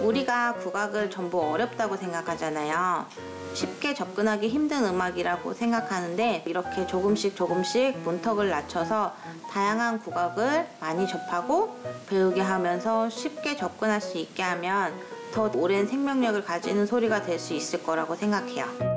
우리가 국악을 전부 어렵다고 생각하잖아요. 쉽게 접근하기 힘든 음악이라고 생각하는데 이렇게 조금씩 문턱을 낮춰서 다양한 국악을 많이 접하고 배우게 하면서 쉽게 접근할 수 있게 하면 더 오랜 생명력을 가지는 소리가 될 수 있을 거라고 생각해요.